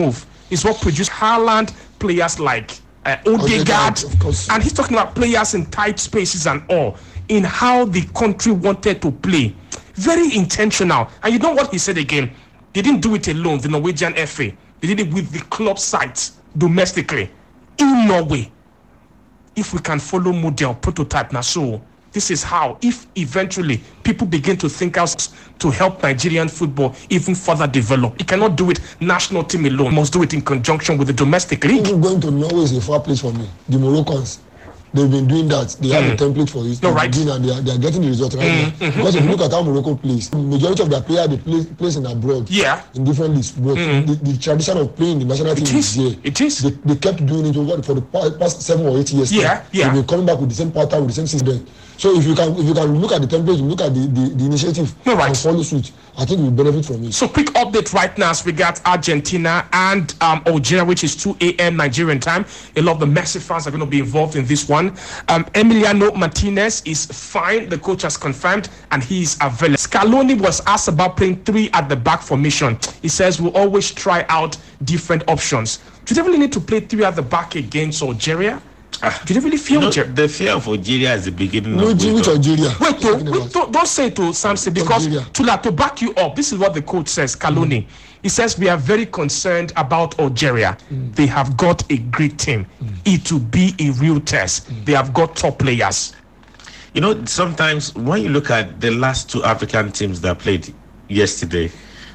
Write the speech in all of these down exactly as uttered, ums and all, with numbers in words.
move is what produced Haaland, players like uh, Odegaard, and he's talking about players in tight spaces and all, in how the country wanted to play. Very intentional. And you know what he said again? They didn't do it alone, the Norwegian F A. They did it with the club sites domestically in Norway. If we can follow model, prototype, now so this is how, if eventually people begin to think out to help Nigerian football even further develop, you cannot do it national team alone. You must do it in conjunction with the domestic league. Even going to Norway is a far place for me. The Moroccans, they've been doing that. They have mm. a template for it. No, right. And they are, they are getting the result right mm, now. Mm-hmm, because if you look at how Morocco plays, the majority of their players they play plays in abroad. Yeah. In different leagues. But mm. the, the tradition of playing the national team is there. It is. They, they kept doing it over for the past seven or eight years. Yeah. Now. Yeah. They've been coming back with the same pattern, with the same system. So if you can if you can look at the template, you look at the, the, the initiative no, right. and follow suit, I think we'll benefit from it. So quick update right now as regards Argentina and um, Algeria, which is two a.m. Nigerian time. A lot of the Messi fans are going to be involved in this one. Um, Emiliano Martinez is fine. The coach has confirmed, and he is available. Scaloni was asked about playing three at the back formation. He says we'll always try out different options. Do they really need to play three at the back against Algeria? Uh, Do you really feel you know, the fear of Algeria is the beginning no, of which Algeria? Wait, to, wait to, don't say it to Samson, because to, to back you up, this is what the coach says, Scaloni. Mm. He says we are very concerned about Algeria. Mm. They have got a great team. Mm. It will be a real test. Mm. They have got top players. You know, sometimes when you look at the last two African teams that played yesterday,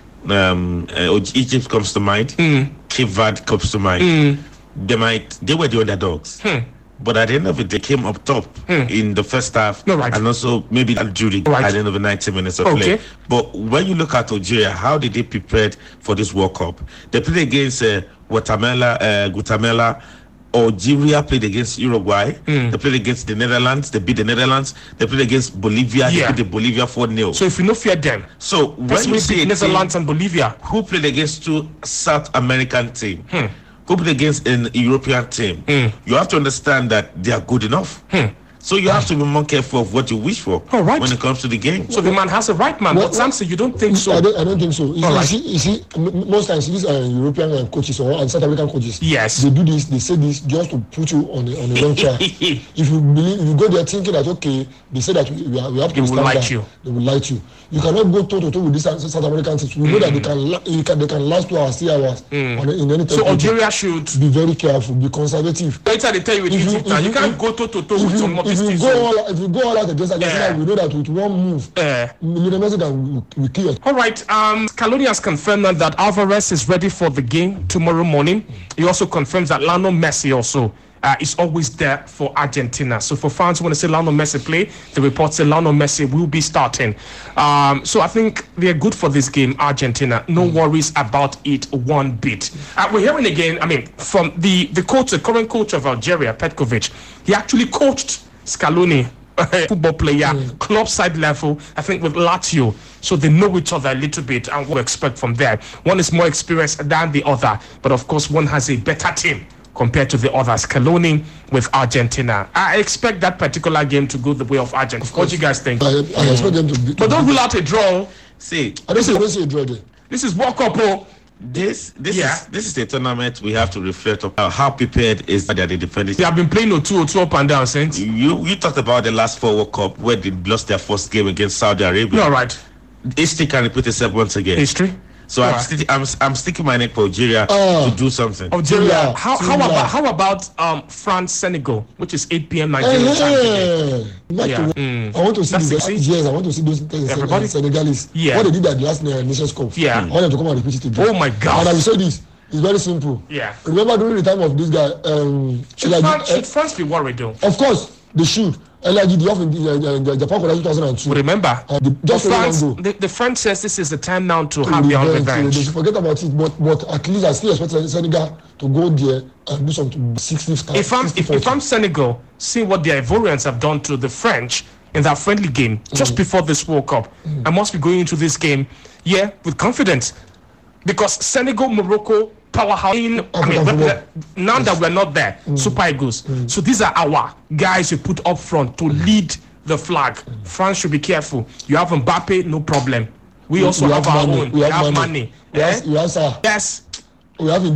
um, uh, Egypt comes to mind, mm. Cape Verde comes to mind. Mm. They might, they were the underdogs. Hmm. But at the end of it, they came up top hmm. in the first half, no, right. and also maybe Algeria right. at the end of the ninety minutes of okay. play. But when you look at Algeria, how did they prepare for this World Cup? They played against uh, Guatemala, uh, Guatemala. Algeria played against Uruguay. Hmm. They played against the Netherlands. They beat the Netherlands. They played against Bolivia. Yeah. They beat the Bolivia four nil. So if you don't fear them, so when you see the Netherlands team, and Bolivia, who played against two South American teams? Hmm. Go play against an European team. Mm. You have to understand that they are good enough. Hmm. So you have to be more careful of what you wish for All right. when it comes to the game. So the man has a right, man. Well, but Samson, you don't think so? I don't, I don't think so. You All see, right. you see, most times these uh, European uh, coaches or and South American coaches, yes, they do this. They say this just to put you on a, on a wrong track. If you believe, if you go there thinking that okay, they say that we, we, are, we have to they stand will lie down, to you. They will lie to you. You cannot go toe to toe with these South American teams. We mm. know that they can, you can they can last two hours, three hours mm. on, in any. So Algeria should be very careful, be conservative. Later they tell you with if Egypt, you, if you, you can't if, go toe to toe with some of these things. If you go all out against Argentina, yeah. we know that with one move, yeah. Lionel Messi can we kill us. All right, um, Scaloni has confirmed that Alvarez is ready for the game tomorrow morning. He also confirms that Lionel Messi also uh, is always there for Argentina. So for fans who want to see Lionel Messi play, the report say Lionel Messi will be starting. Um, so I think they're good for this game, Argentina. No mm. worries about it one bit. Uh, we're hearing again, I mean, from the, the coach, the current coach of Algeria, Petkovic, he actually coached Scaloni, football player, mm. club side level, I think with Lazio, so they know each other a little bit and what to expect from there. One is more experienced than the other, but of course one has a better team compared to the others. Scaloni with Argentina. I expect that particular game to go the way of Argentina. Of what do you guys think? I, I mm. expect them to be, but don't rule out a draw. See, I don't see a draw there. This is World Cup. Oh. This this yeah. is this is a tournament we have to reflect on how prepared is that they defending. They have been playing two or two up and down since. You you talked about the last four World Cup where they lost their first game against Saudi Arabia. All right. History can repeat itself once again. History. So I'm, right. sti- I'm I'm sticking my neck for Algeria uh, to do something. Algeria. Yeah. How how yeah. about how about um France Senegal, which is eight p.m. Nigerian time today? Yeah. Mm. I want to see those. Yes, I want to see those uh, Senegalese. Yeah. What they did at the last uh, Nations Cup. Yeah. I want them to come and repeat it again. Oh my God. And I will say this. It's very simple. Yeah. Remember during the time of this guy. Um, should, like, France, uh, should France be worried though? Of course they should. Like the off in the, the Japan two thousand two. But remember, uh, the, the, France, the, the French says this is the time now to, to have their own revenge. They should forget about it, but but at least I still expect Senegal to go there and do something sixty. If I'm if, if I'm Senegal, see what the Ivorians have done to the French in that friendly game just mm. before this World Cup, mm. I must be going into this game, yeah, with confidence, because Senegal, Morocco. Powerhouse. In, I mean, we're, now that we're not there, mm. Super Eagles. Mm. So these are our guys you put up front to mm. lead the flag. Mm. France should be careful. You have Mbappe, no problem. We, we also we have, have our own. We, we have, have money. money. Yes. Eh? Yes. We have